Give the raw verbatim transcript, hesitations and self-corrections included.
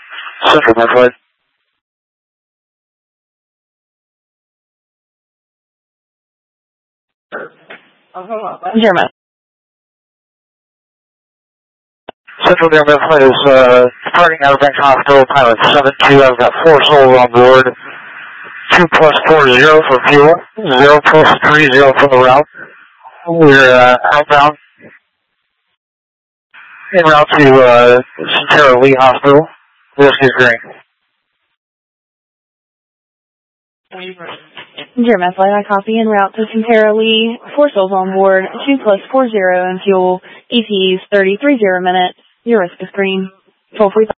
Central Med Flight. German. Central Med Flight is uh, departing Outer Banks Hospital, pilot seven two. I've got four souls on board. two plus four zero for fuel. zero plus three zero for the route. We're uh, outbound. En route to uh, Centera Lee Hospital. Whiskey Green. German flight, I copy. En route to Centera Lee. Four souls on board. two plus four zero in fuel. E T E's thirty-three zero minutes. Your risk is green. twelve forty-five.